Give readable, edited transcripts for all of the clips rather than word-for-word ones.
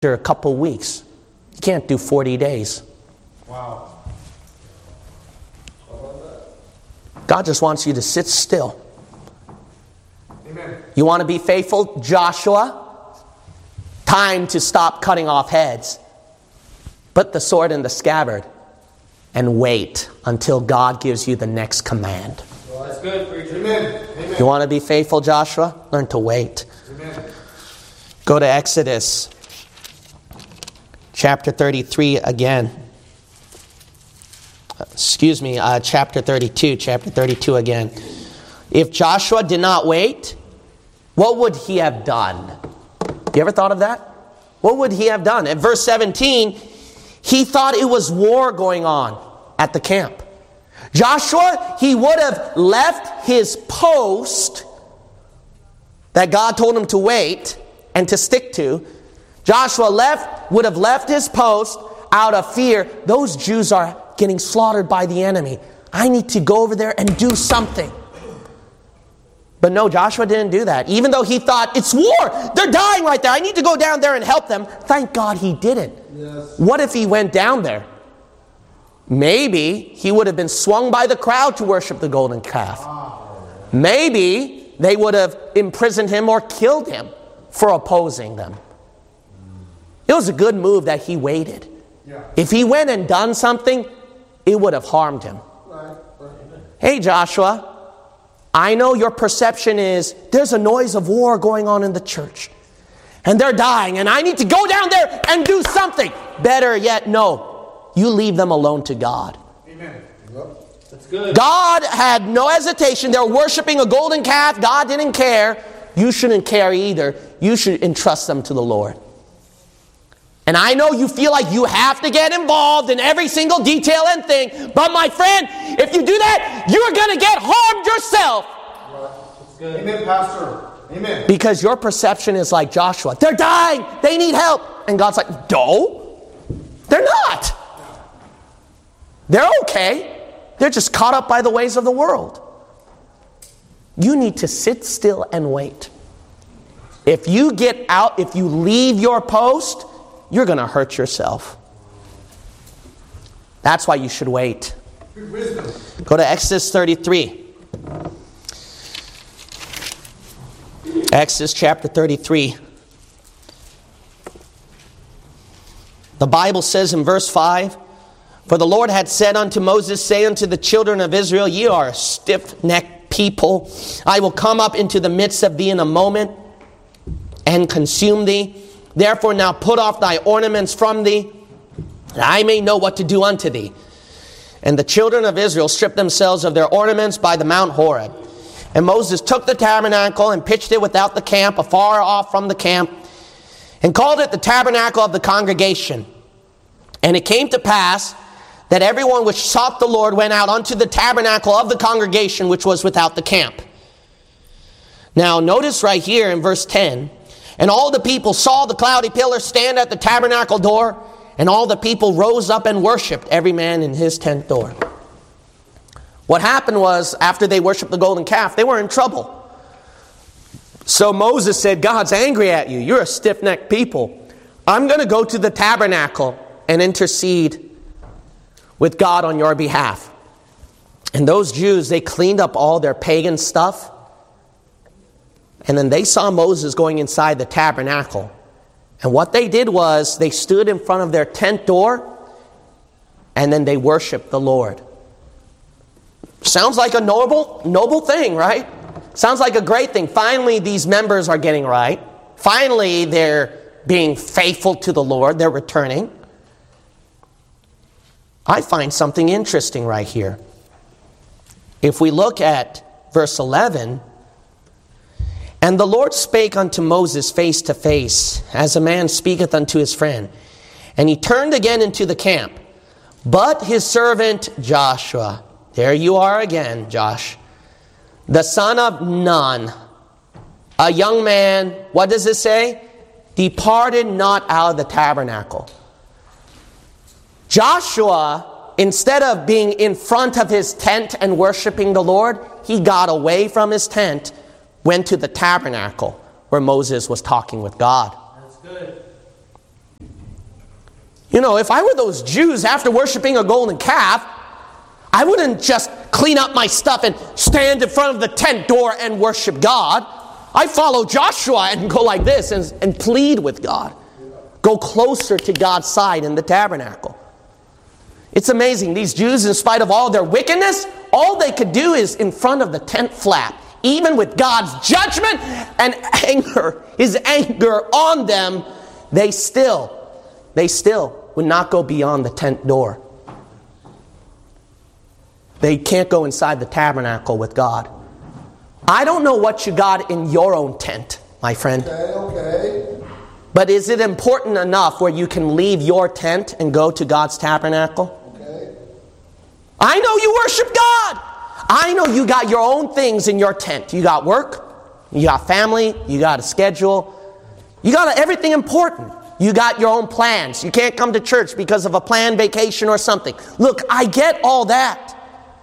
a couple weeks. You can't do 40 days. Wow. God just wants you to sit still. Amen. You want to be faithful, Joshua? Time to stop cutting off heads. Put the sword in the scabbard and wait until God gives you the next command. Well, that's good, preacher. Amen. Amen. You want to be faithful, Joshua? Learn to wait. Amen. Go to Exodus chapter 33 again. Chapter 32 again. If Joshua did not wait, what would he have done? You ever thought of that? What would he have done? At verse 17, he thought it was war going on at the camp. Joshua, he would have left his post that God told him to wait and to stick to. Joshua would have left his post out of fear. Those Jews are getting slaughtered by the enemy. I need to go over there and do something. But no, Joshua didn't do that. Even though he thought, it's war. They're dying right there. I need to go down there and help them. Thank God he didn't. Yes. What if he went down there? Maybe he would have been swung by the crowd to worship the golden calf. Maybe they would have imprisoned him or killed him for opposing them. It was a good move that he waited. Yeah. If he went and done something, it would have harmed him. Right. Hey, Joshua, I know your perception is there's a noise of war going on in the church. And they're dying, and I need to go down there and do something. Better yet, no. You leave them alone to God. Amen. That's good. God had no hesitation. They were worshiping a golden calf. God didn't care. You shouldn't care either. You should entrust them to the Lord. And I know you feel like you have to get involved in every single detail and thing. But my friend, if you do that, you're going to get harmed yourself. That's good. Amen, Pastor. Amen. Because your perception is like Joshua. They're dying. They need help. And God's like, no, they're not. They're okay. They're just caught up by the ways of the world. You need to sit still and wait. If you get out, if you leave your post, you're going to hurt yourself. That's why you should wait. Good wisdom. Go to Exodus 33. Exodus chapter 33. The Bible says in verse 5, for the Lord had said unto Moses, say unto the children of Israel, ye are a stiff-necked people. I will come up into the midst of thee in a moment and consume thee. Therefore now put off thy ornaments from thee, that I may know what to do unto thee. And the children of Israel stripped themselves of their ornaments by the Mount Horeb. And Moses took the tabernacle and pitched it without the camp, afar off from the camp, and called it the tabernacle of the congregation. And it came to pass that everyone which sought the Lord went out unto the tabernacle of the congregation which was without the camp. Now notice right here in verse 10, and all the people saw the cloudy pillar stand at the tabernacle door, and all the people rose up and worshipped, every man in his tent door. What happened was, after they worshiped the golden calf, they were in trouble. So Moses said, God's angry at you. You're a stiff-necked people. I'm going to go to the tabernacle and intercede with God on your behalf. And those Jews, they cleaned up all their pagan stuff. And then they saw Moses going inside the tabernacle. And what they did was they stood in front of their tent door and then they worshiped the Lord. Sounds like a noble thing, right? Sounds like a great thing. Finally, these members are getting right. Finally, they're being faithful to the Lord. They're returning. I find something interesting right here. If we look at verse 11, and the Lord spake unto Moses face to face, as a man speaketh unto his friend. And he turned again into the camp. But his servant Joshua, there you are again, Josh, the son of Nun, a young man, what does it say? Departed not out of the tabernacle. Joshua, instead of being in front of his tent and worshiping the Lord, he got away from his tent, went to the tabernacle where Moses was talking with God. That's good. You know, if I were those Jews after worshiping a golden calf, I wouldn't just clean up my stuff and stand in front of the tent door and worship God. I follow Joshua and go like this and plead with God. Go closer to God's side in the tabernacle. It's amazing. These Jews, in spite of all their wickedness, all they could do is in front of the tent flap. Even with God's judgment and anger, His anger on them, they still would not go beyond the tent door. They can't go inside the tabernacle with God. I don't know what you got in your own tent, my friend. Okay. But is it important enough where you can leave your tent and go to God's tabernacle? Okay. I know you worship God. I know you got your own things in your tent. You got work, you got family, you got a schedule. You got everything important. You got your own plans. You can't come to church because of a planned vacation or something. Look, I get all that.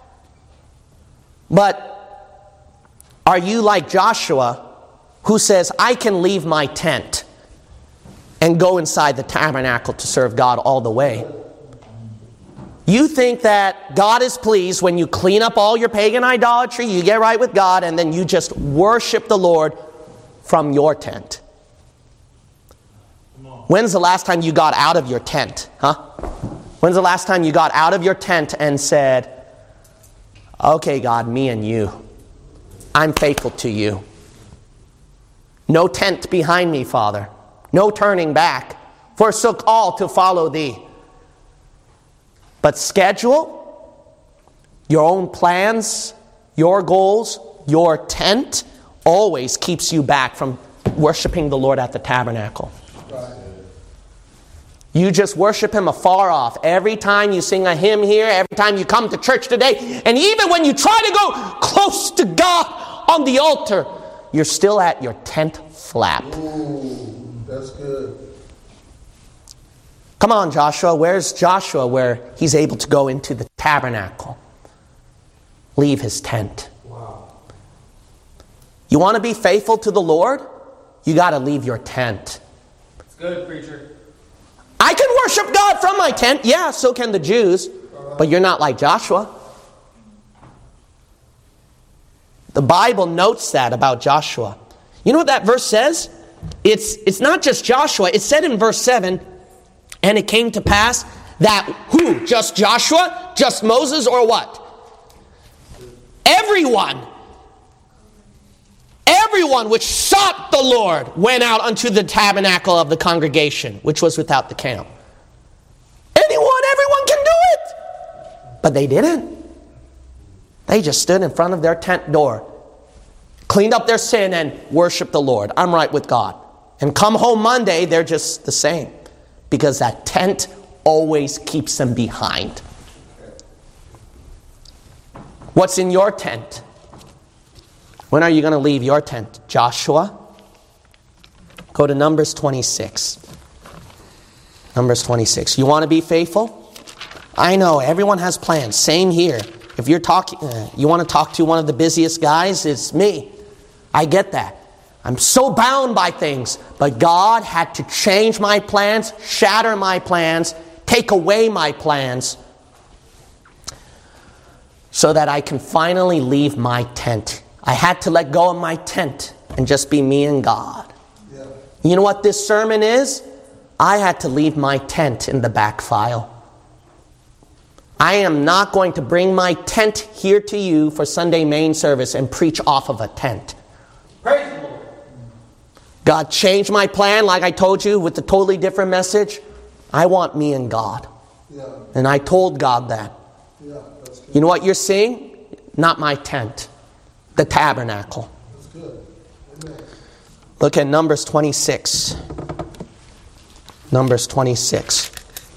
But are you like Joshua, who says, I can leave my tent and go inside the tabernacle to serve God all the way? You think that God is pleased when you clean up all your pagan idolatry, you get right with God, and then you just worship the Lord from your tent. When's the last time you got out of your tent? When's the last time you got out of your tent and said, okay, God, me and you, I'm faithful to you. No tent behind me, Father. No turning back. Forsook all to follow thee. But schedule, your own plans, your goals, your tent always keeps you back from worshiping the Lord at the tabernacle. Right. You just worship Him afar off. Every time you sing a hymn here, every time you come to church today, and even when you try to go close to God on the altar, you're still at your tent flap. Ooh, that's good. Come on, Joshua. Where's Joshua where he's able to go into the tabernacle? Leave his tent. Wow. You want to be faithful to the Lord? You got to leave your tent. It's good, preacher. I can worship God from my tent. Yeah, so can the Jews. But you're not like Joshua. The Bible notes that about Joshua. You know what that verse says? It's not just Joshua. It said in verse 7, and it came to pass that who? Just Joshua? Just Moses? Or what? Everyone which sought the Lord went out unto the tabernacle of the congregation, which was without the camp. Everyone can do it. But they didn't. They just stood in front of their tent door, cleaned up their sin, and worshiped the Lord. I'm right with God. And come home Monday, they're just the same. Because that tent always keeps them behind. What's in your tent? When are you going to leave your tent? Joshua? Go to Numbers 26. Numbers 26. You want to be faithful? I know, everyone has plans. Same here. If you're talking, you want to talk to one of the busiest guys, it's me. I get that. I'm so bound by things. But God had to change my plans, shatter my plans, take away my plans, so that I can finally leave my tent. I had to let go of my tent and just be me and God. Yeah. You know what this sermon is? I had to leave my tent in the back file. I am not going to bring my tent here to you for Sunday main service and preach off of a tent. Praise the Lord. God changed my plan, like I told you, with a totally different message. I want me and God. Yeah. And I told God that. Yeah, that's good. You know what you're seeing? Not my tent. The tabernacle. That's good. Amen. Look at Numbers 26. Numbers 26.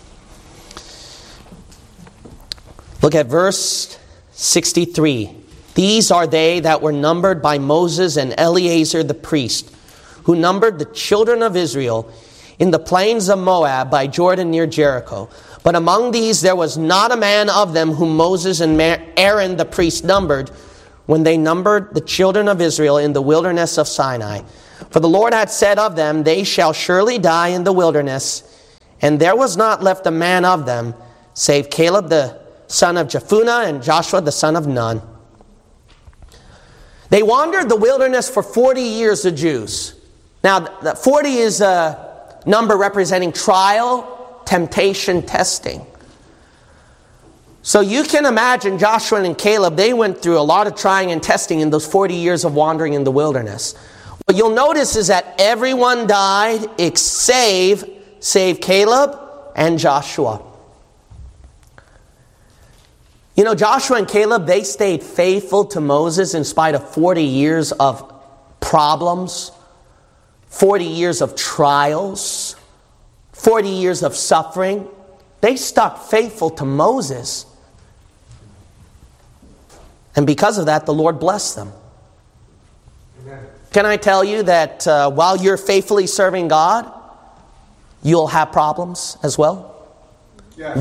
Look at verse 63. These are they that were numbered by Moses and Eleazar the priest, who numbered the children of Israel in the plains of Moab by Jordan near Jericho. But among these there was not a man of them whom Moses and Aaron the priest numbered, when they numbered the children of Israel in the wilderness of Sinai. For the Lord had said of them, they shall surely die in the wilderness, And there was not left a man of them, save Caleb the son of Jephunneh and Joshua the son of Nun. They wandered the wilderness for 40 years, the Jews. Now, 40 is a number representing trial, temptation, testing. So you can imagine Joshua and Caleb, they went through a lot of trying and testing in those 40 years of wandering in the wilderness. What you'll notice is that everyone died save Caleb and Joshua. You know, Joshua and Caleb, they stayed faithful to Moses in spite of 40 years of problems, 40 years of trials, 40 years of suffering. They stuck faithful to Moses. And because of that, the Lord blessed them. Amen. Can I tell you that while you're faithfully serving God, you'll have problems as well? Yes.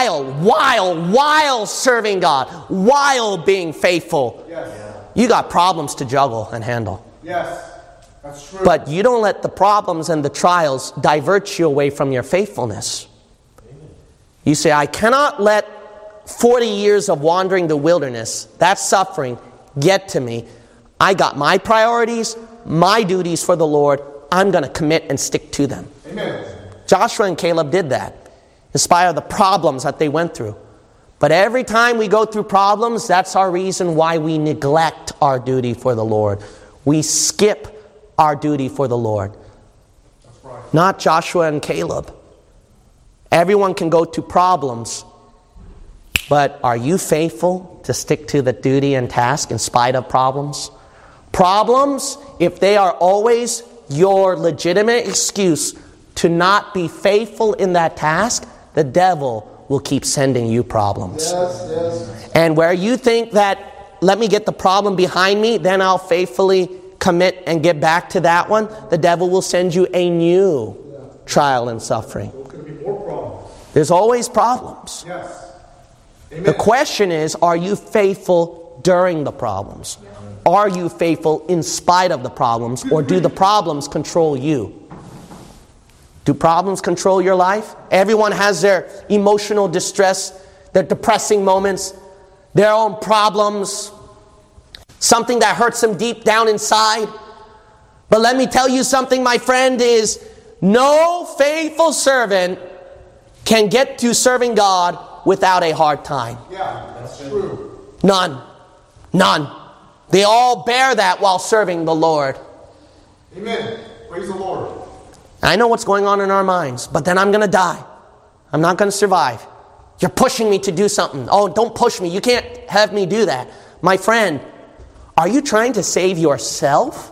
While serving God, while being faithful, yes, you got problems to juggle and handle. Yes, that's true. But you don't let the problems and the trials divert you away from your faithfulness. Amen. You say, I cannot let 40 years of wandering the wilderness, that suffering, get to me. I got my priorities, my duties for the Lord. I'm going to commit and stick to them. Amen. Joshua and Caleb did that, in spite of the problems that they went through. But every time we go through problems, that's our reason why we neglect our duty for the Lord. We skip our duty for the Lord. That's right. Not Joshua and Caleb. Everyone can go to problems, but are you faithful to stick to the duty and task in spite of problems? Problems, if they are always your legitimate excuse to not be faithful in that task, the devil will keep sending you problems. Yes. And where you think that, let me get the problem behind me, then I'll faithfully commit and get back to that one, the devil will send you a new trial and suffering. There's going to be more problems. There's always problems. Yes. Amen. The question is, are you faithful during the problems? Are you faithful in spite of the problems, or do the problems control you? Do problems control your life? Everyone has their emotional distress, their depressing moments, their own problems, something that hurts them deep down inside. But let me tell you something, my friend, is no faithful servant can get to serving God without a hard time. Yeah, that's true. None. They all bear that while serving the Lord. Amen. Praise the Lord. I know what's going on in our minds, but then I'm going to die. I'm not going to survive. You're pushing me to do something. Oh, don't push me. You can't have me do that. My friend, are you trying to save yourself?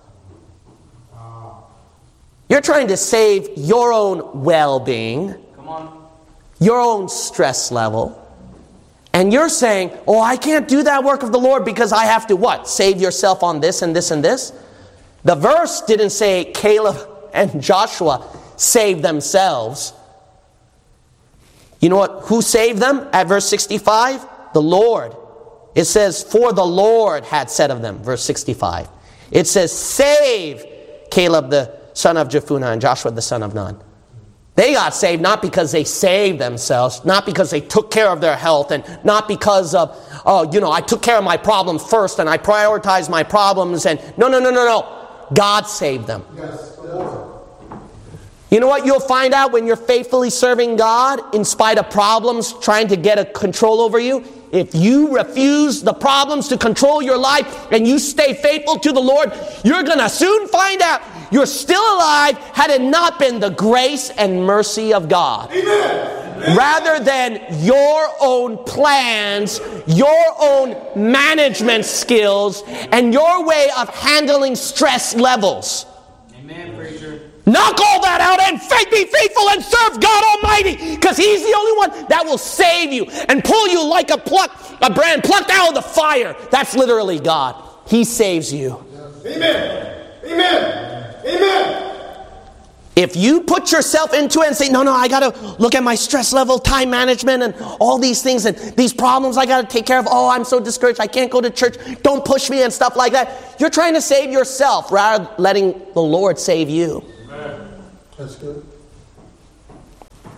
You're trying to save your own well-being, your own stress level. And you're saying, oh, I can't do that work of the Lord because I have to what? Save yourself on this and this and this? The verse didn't say Caleb and Joshua saved themselves. You know what? Who saved them? At verse 65, the Lord. It says, for the Lord had said of them, verse 65. It says, save Caleb the son of Jephunneh and Joshua the son of Nun. They got saved not because they saved themselves, not because they took care of their health, and not because of, I took care of my problems first and I prioritized my problems. And no. God saved them. Yes. You know what you'll find out when you're faithfully serving God in spite of problems trying to get a control over you? If you refuse the problems to control your life and you stay faithful to the Lord, you're going to soon find out you're still alive had it not been the grace and mercy of God. Amen. Rather than your own plans, your own management skills, and your way of handling stress levels. Amen, preacher. Knock all that out and be faithful and serve God Almighty, because He's the only one that will save you and pull you like a brand plucked out of the fire. That's literally God. He saves you. Amen. Amen. Amen. If you put yourself into it and say, no, I got to look at my stress level, time management, and all these things and these problems I got to take care of. Oh, I'm so discouraged. I can't go to church. Don't push me and stuff like that. You're trying to save yourself rather than letting the Lord save you. That's good.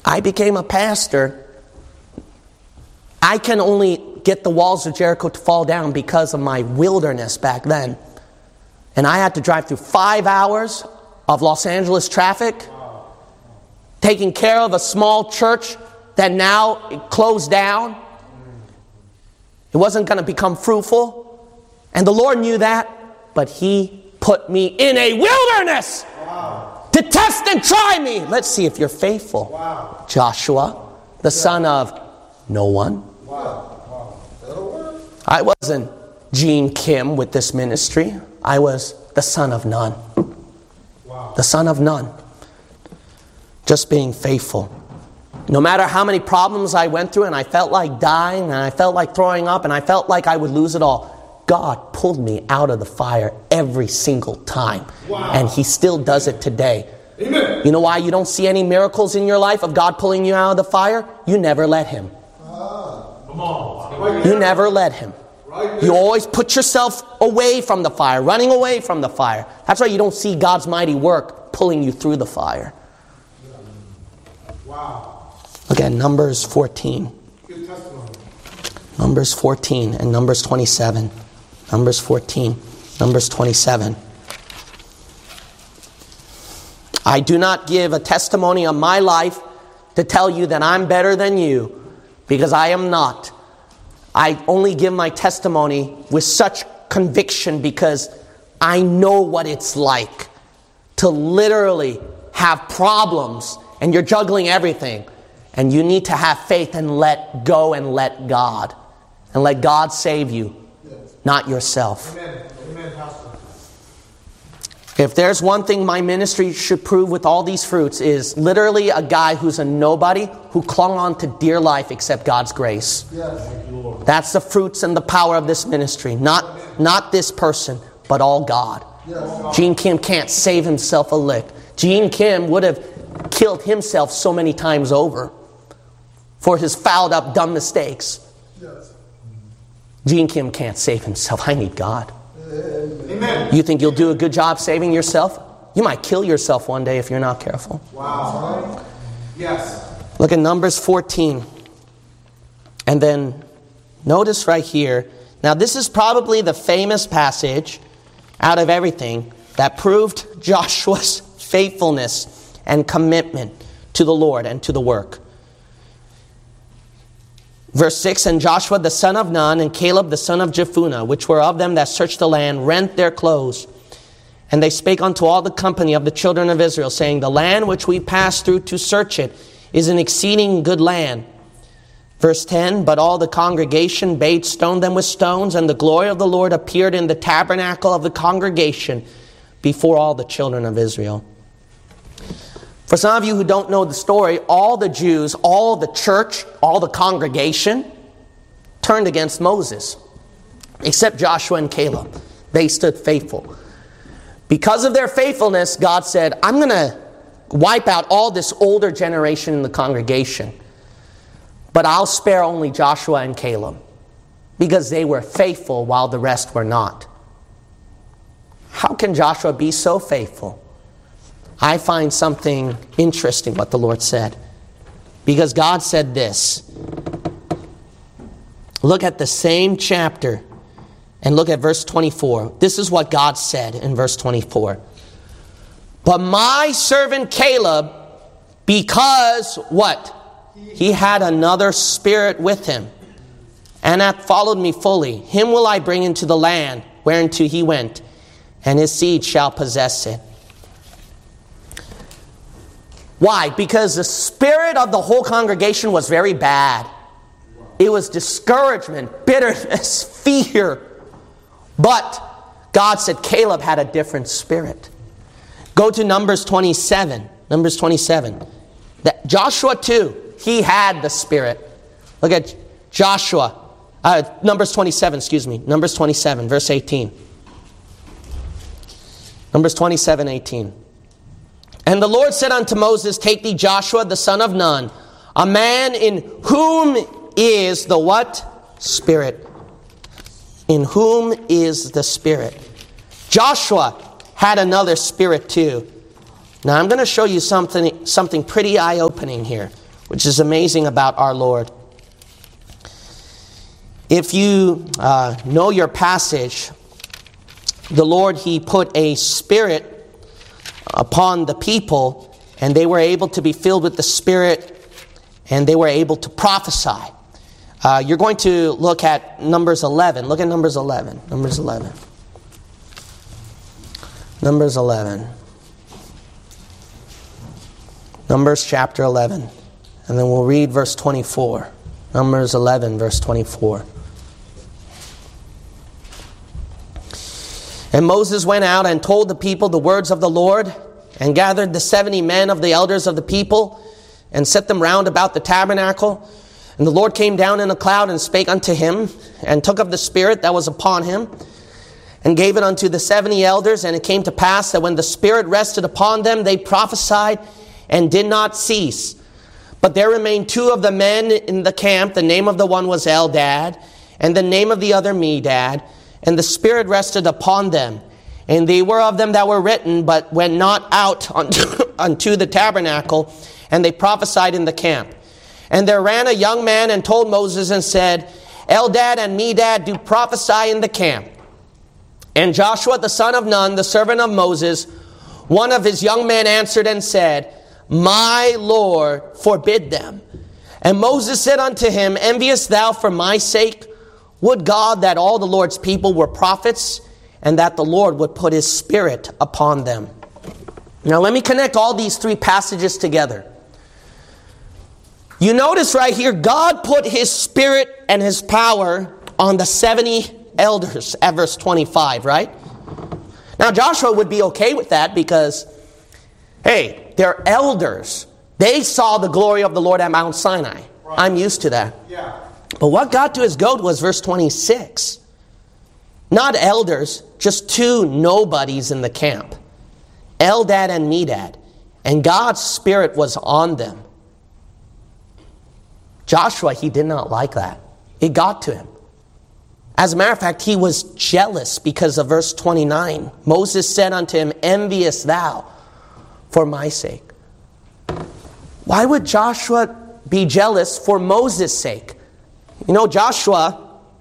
I became a pastor. I can only get the walls of Jericho to fall down because of my wilderness back then. And I had to drive through 5 hours of Los Angeles traffic, taking care of a small church that now closed down. It wasn't going to become fruitful. And the Lord knew that, but He put me in a wilderness to test and try me. Let's see if you're faithful. Joshua, the son of no one. I wasn't Gene Kim with this ministry. I was the son of none. The son of none. Just being faithful. No matter how many problems I went through and I felt like dying and I felt like throwing up and I felt like I would lose it all, God pulled me out of the fire every single time. And He still does it today. Amen. You know why you don't see any miracles in your life of God pulling you out of the fire? You never let Him. You never let Him. You always put yourself away from the fire, running away from the fire. That's why you don't see God's mighty work pulling you through the fire. Look at Numbers 14. Numbers 14 and Numbers 27. Numbers 14, Numbers 27. I do not give a testimony of my life to tell you that I'm better than you, because I am not. I only give my testimony with such conviction because I know what it's like to literally have problems and you're juggling everything. And you need to have faith and let go and let God. And let God save you, not yourself. Amen, Pastor. If there's one thing my ministry should prove with all these fruits is literally a guy who's a nobody who clung on to dear life except God's grace. That's the fruits and the power of this ministry. Not this person, but all God. Gene Kim can't save himself a lick. Gene Kim would have killed himself so many times over for his fouled up dumb mistakes. Gene Kim can't save himself. I need God. Amen. You think you'll do a good job saving yourself? You might kill yourself one day if you're not careful. Wow. Yes. Look at Numbers 14. And then notice right here. Now this is probably the famous passage out of everything that proved Joshua's faithfulness and commitment to the Lord and to the work. Verse 6, and Joshua the son of Nun and Caleb the son of Jephunneh, which were of them that searched the land, rent their clothes. And they spake unto all the company of the children of Israel, saying, the land which we passed through to search it is an exceeding good land. Verse 10, but all the congregation bade stone them with stones, and the glory of the Lord appeared in the tabernacle of the congregation before all the children of Israel. For some of you who don't know the story, all the Jews, all the church, all the congregation turned against Moses. Except Joshua and Caleb. They stood faithful. Because of their faithfulness, God said, I'm going to wipe out all this older generation in the congregation. But I'll spare only Joshua and Caleb. Because they were faithful while the rest were not. How can Joshua be so faithful? I find something interesting what the Lord said. Because God said this. Look at the same chapter and look at verse 24. This is what God said in verse 24. But my servant Caleb, because what? He had another spirit with him, and hath followed me fully. Him will I bring into the land whereunto he went, and his seed shall possess it. Why? Because the spirit of the whole congregation was very bad. It was discouragement, bitterness, fear. But God said Caleb had a different spirit. Go to Numbers 27. Numbers 27. Joshua too, he had the spirit. Look at Joshua. Numbers 27, Numbers 27, verse 18. Numbers 27, 18. And the Lord said unto Moses, take thee Joshua the son of Nun, a man in whom is the what? Spirit. In whom is the Spirit. Joshua had another spirit too. Now I'm going to show you something pretty eye-opening here. which is amazing about our Lord. If you know your passage, the Lord, He put a spirit upon the people, and they were able to be filled with the Spirit, and they were able to prophesy. You're going to look at Numbers 11. Look at Numbers 11. Numbers 11. Numbers 11. Numbers chapter 11. And then we'll read verse 24. Numbers 11, verse 24. And Moses went out and told the people the words of the Lord, and gathered the 70 men of the elders of the people, and set them round about the tabernacle. And the Lord came down in a cloud and spake unto him, and took of the Spirit that was upon him, and gave it unto the 70 elders. And it came to pass that when the Spirit rested upon them, they prophesied and did not cease. But there remained 2 of the men in the camp. The name of the one was Eldad, and the name of the other Medad. And the Spirit rested upon them. And they were of them that were written, but went not out unto the tabernacle, and they prophesied in the camp. And there ran a young man and told Moses and said, Eldad and Medad do prophesy in the camp. And Joshua the son of Nun, the servant of Moses, one of his young men answered and said, My Lord forbid them. And Moses said unto him, Enviest thou for my sake? Would God that all the Lord's people were prophets, and that the Lord would put His Spirit upon them. Now let me connect all these 3 passages together. You notice right here, God put His Spirit and His power on the 70 elders at verse 25, right? Now Joshua would be okay with that because, hey, they're elders. They saw the glory of the Lord at Mount Sinai. Right. I'm used to that. Yeah. But what got to his goat was verse 26. Not elders, just 2 nobodies in the camp. Eldad and Medad. And God's Spirit was on them. Joshua, he did not like that. It got to him. As a matter of fact, he was jealous because of verse 29. Moses said unto him, Enviest thou for my sake? Why would Joshua be jealous for Moses' sake? You know, Joshua,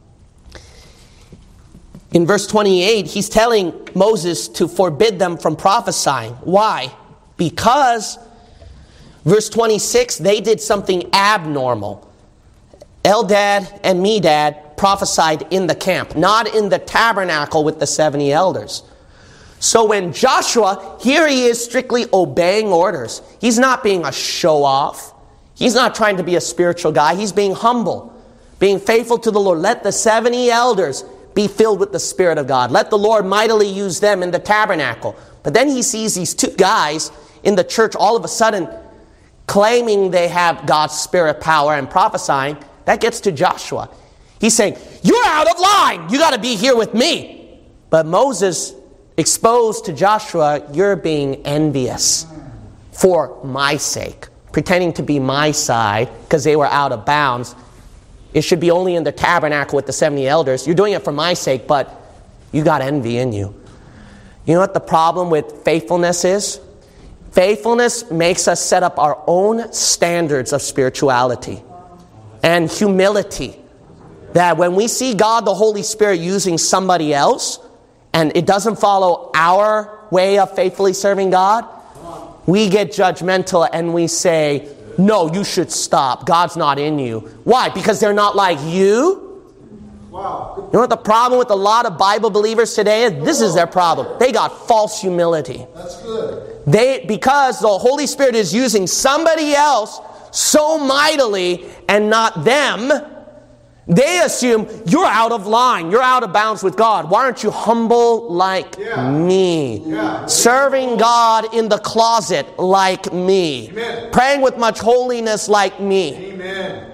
in verse 28, he's telling Moses to forbid them from prophesying. Why? Because, verse 26, they did something abnormal. Eldad and Medad prophesied in the camp, not in the tabernacle with the 70 elders. So when Joshua, here he is strictly obeying orders. He's not being a show-off. He's not trying to be a spiritual guy. He's being humble, being faithful to the Lord. Let the 70 elders be filled with the Spirit of God. Let the Lord mightily use them in the tabernacle. But then he sees these 2 guys in the church all of a sudden claiming they have God's Spirit power and prophesying. That gets to Joshua. He's saying, you're out of line. You got to be here with me. But Moses exposed to Joshua, you're being envious for my sake, pretending to be my side because they were out of bounds. It should be only in the tabernacle with the 70 elders. You're doing it for my sake, but you got envy in you. You know what the problem with faithfulness is? Faithfulness makes us set up our own standards of spirituality and humility. That when we see God, the Holy Spirit, using somebody else, and it doesn't follow our way of faithfully serving God, we get judgmental and we say, no, you should stop. God's not in you. Why? Because they're not like you? Wow. You know what the problem with a lot of Bible believers today is? This is their problem. They got false humility. That's good. Because the Holy Spirit is using somebody else so mightily and not them, they assume you're out of line. You're out of bounds with God. Why aren't you humble like me? Yeah. Serving God in the closet like me. Amen. Praying with much holiness like me. Amen.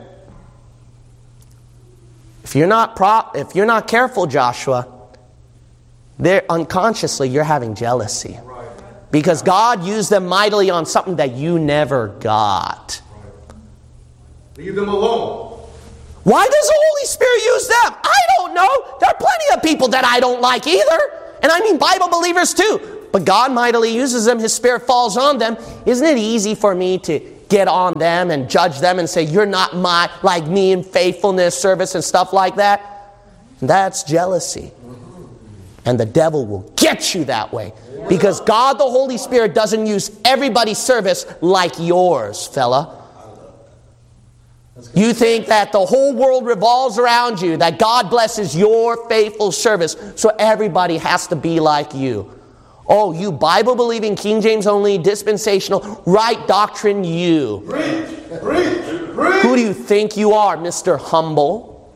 If you're not careful, Joshua, unconsciously you're having jealousy. Right. Because God used them mightily on something that you never got. Leave them alone. Why does the Holy Spirit use them? I don't know. There are plenty of people that I don't like either. And I mean Bible believers too. But God mightily uses them. His Spirit falls on them. Isn't it easy for me to get on them and judge them and say, you're not like me in faithfulness, service, and stuff like that. That's jealousy. And the devil will get you that way. Because God the Holy Spirit doesn't use everybody's service like yours, fella. You think that the whole world revolves around you, that God blesses your faithful service, so everybody has to be like you. Oh, you Bible-believing, King James only, dispensational, right doctrine you. Preach, preach, preach. Who do you think you are, Mr. Humble?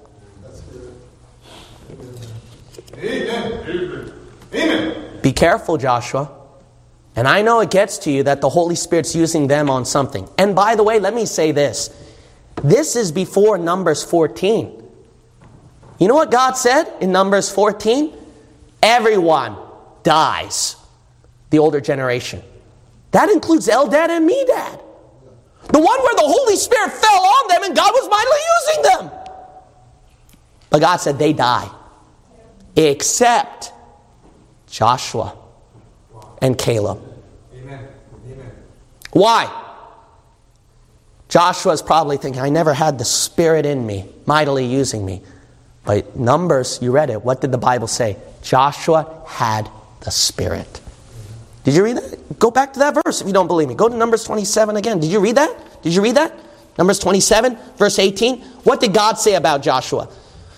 Amen. Amen. Be careful, Joshua. And I know it gets to you that the Holy Spirit's using them on something. And by the way, let me say this. This is before Numbers 14. You know what God said in Numbers 14? Everyone dies. The older generation. That includes Eldad and Medad. The one where the Holy Spirit fell on them and God was mightily using them. But God said they die. Except Joshua and Caleb. Amen. Amen. Why? Joshua's probably thinking, I never had the Spirit in me, mightily using me. But Numbers, you read it. What did the Bible say? Joshua had the Spirit. Did you read that? Go back to that verse if you don't believe me. Go to Numbers 27 again. Did you read that? Did you read that? Numbers 27, verse 18. What did God say about Joshua?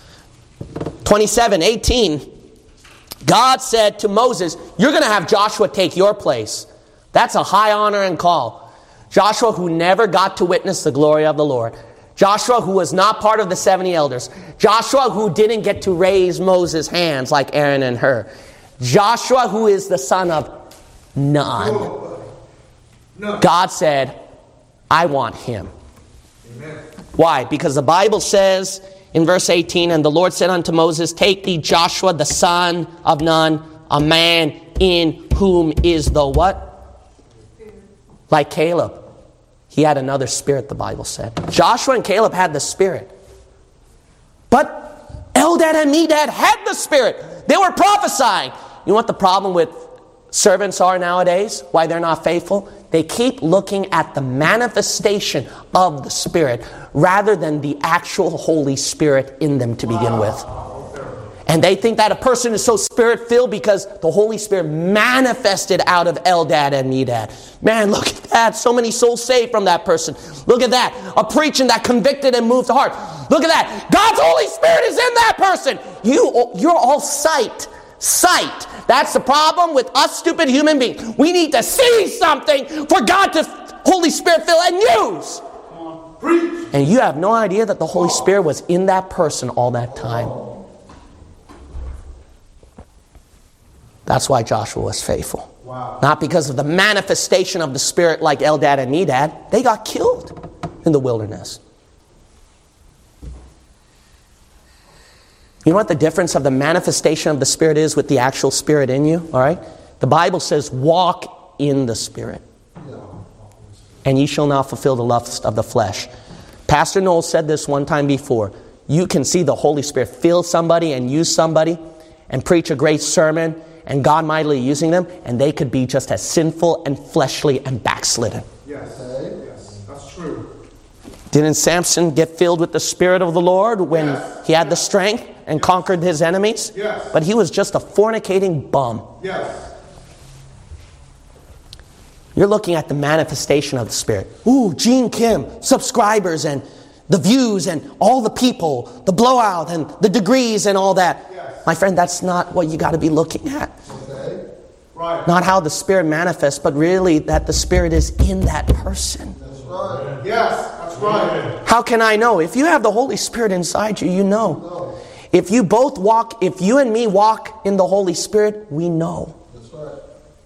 27:18. God said to Moses, you're going to have Joshua take your place. That's a high honor and call. Joshua, who never got to witness the glory of the Lord. Joshua, who was not part of the 70 elders. Joshua, who didn't get to raise Moses' hands like Aaron and Hur. Joshua, who is the son of Nun. God said, I want him. Amen. Why? Because the Bible says in verse 18, and the Lord said unto Moses, take thee Joshua, the son of Nun, a man in whom is the what? Like Caleb. He had another spirit, the Bible said. Joshua and Caleb had the Spirit. But Eldad and Medad had the Spirit. They were prophesying. You know what the problem with servants are nowadays? Why they're not faithful? They keep looking at the manifestation of the Spirit rather than the actual Holy Spirit in them to begin with. And they think that a person is so Spirit-filled because the Holy Spirit manifested out of Eldad and Medad. Man, look at that. So many souls saved from that person. Look at that. A preaching that convicted and moved the heart. Look at that. God's Holy Spirit is in that person. You're all sight. Sight. That's the problem with us stupid human beings. We need to see something for God to Holy Spirit fill and use. Preach. And you have no idea that the Holy Spirit was in that person all that time. That's why Joshua was faithful. Wow. Not because of the manifestation of the Spirit like Eldad and Medad. They got killed in the wilderness. You know what the difference of the manifestation of the Spirit is with the actual Spirit in you? All right? The Bible says, walk in the Spirit. And ye shall not fulfill the lust of the flesh. Pastor Noel said this one time before. You can see the Holy Spirit fill somebody and use somebody and preach a great sermon and God mightily using them, and they could be just as sinful and fleshly and backslidden. Yes. Yes. That's true. Didn't Samson get filled with the Spirit of the Lord when he had the strength and conquered his enemies? Yes. But he was just a fornicating bum. Yes. You're looking at the manifestation of the Spirit. Ooh, Gene Kim, subscribers and the views and all the people, the blowout and the degrees and all that. Yes. My friend, that's not what you got to be looking at. Okay. Right. Not how the Spirit manifests, but really that the Spirit is in that person. That's right. Yes. That's right. How can I know? If you have the Holy Spirit inside you, you know. If you both walk, if you and me walk in the Holy Spirit, we know. That's right.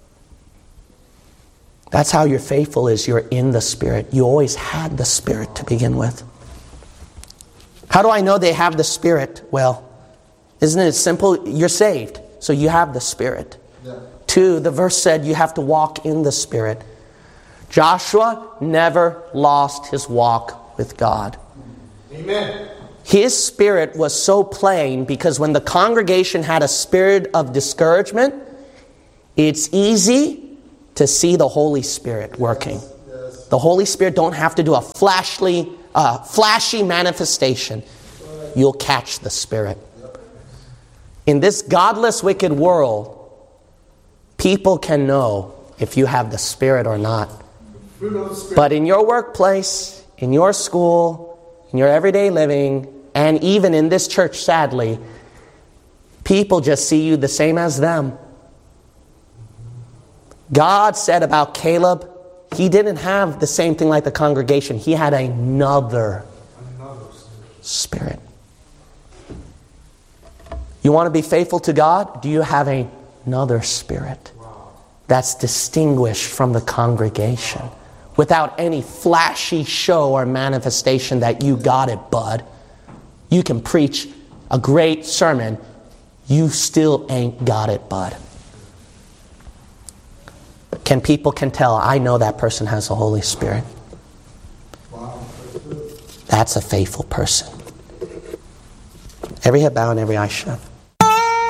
That's how you're faithful is you're in the Spirit. You always had the Spirit to begin with. How do I know they have the Spirit? Well, isn't it simple? You're saved, so you have the Spirit. Yeah. 2, the verse said you have to walk in the Spirit. Joshua never lost his walk with God. Amen. His spirit was so plain because when the congregation had a spirit of discouragement, it's easy to see the Holy Spirit working. Yes. The Holy Spirit don't have to do a flashy manifestation. You'll catch the Spirit. In this godless, wicked world, people can know if you have the Spirit or not. But in your workplace, in your school, in your everyday living, and even in this church, sadly, people just see you the same as them. God said about Caleb, he didn't have the same thing like the congregation. He had another spirit. You want to be faithful to God? Do you have another spirit that's distinguished from the congregation? Without any flashy show or manifestation that you got it, bud. You can preach a great sermon. You still ain't got it, bud. People can tell, I know that person has the Holy Spirit. That's a faithful person. Every head bowed and every eye shut.